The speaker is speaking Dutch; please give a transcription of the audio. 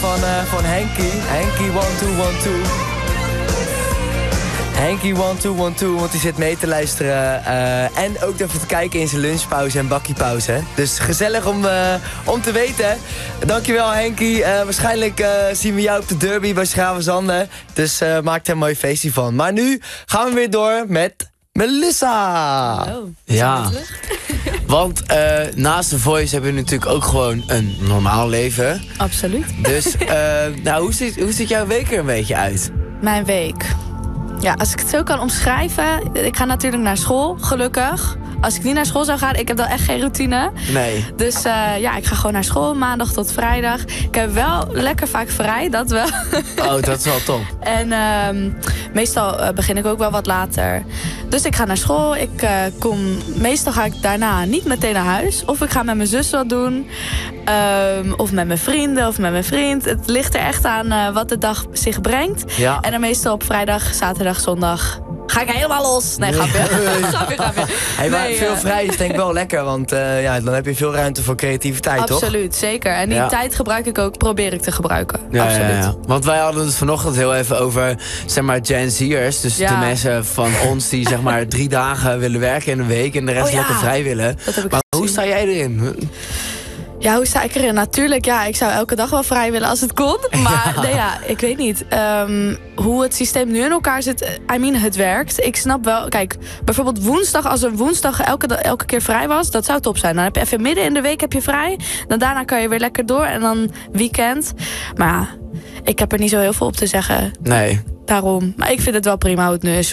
van Henky. Henky 1212. Henky 1212, want die zit mee te luisteren. En ook even te kijken in zijn lunchpauze en bakkiepauze. Dus gezellig om te weten. Dankjewel Henky. Waarschijnlijk zien we jou op de derby bij Schravenzande. Dus maak er een mooi feestje van. Maar nu gaan we weer door met Melissa. Hallo. Ja, want naast The Voice hebben we natuurlijk ook gewoon een normaal leven. Absoluut. Dus hoe ziet jouw week er een beetje uit? Mijn week. Ja, als ik het zo kan omschrijven. Ik ga natuurlijk naar school, gelukkig. Als ik niet naar school zou gaan, ik heb dan echt geen routine. Nee. Dus ik ga gewoon naar school, maandag tot vrijdag. Ik heb wel lekker vaak vrij, dat wel. Oh, dat is wel top. En meestal begin ik ook wel wat later. Dus ik ga naar school. Meestal ga ik daarna niet meteen naar huis. Of ik ga met mijn zus wat doen. Of met mijn vrienden of met mijn vriend. Het ligt er echt aan wat de dag zich brengt. Ja. En dan meestal op vrijdag, zaterdag, zondag ga ik helemaal los. Nee, grapje. Grapje. Hey, maar veel vrij is denk ik wel lekker, want dan heb je veel ruimte voor creativiteit, toch? Absoluut, zeker. En die tijd probeer ik te gebruiken. Ja, absoluut. ja. Want wij hadden het vanochtend heel even over, zeg maar, Gen Z'ers. Dus de mensen van ons die, zeg maar, 3 dagen willen werken in een week en de rest lekker vrij willen. Dat heb ik maar hoe gezien. sta jij erin? Ja, hoe sta ik erin? Natuurlijk, ik zou elke dag wel vrij willen als het kon. Maar ik weet niet. Hoe het systeem nu in elkaar zit, het werkt. Ik snap wel, kijk, bijvoorbeeld woensdag, als een woensdag elke keer vrij was, dat zou top zijn. Dan heb je even midden in de week heb je vrij. Dan daarna kan je weer lekker door en dan weekend. Maar ik heb er niet zo heel veel op te zeggen. Nee. Daarom. Maar ik vind het wel prima hoe het nu is.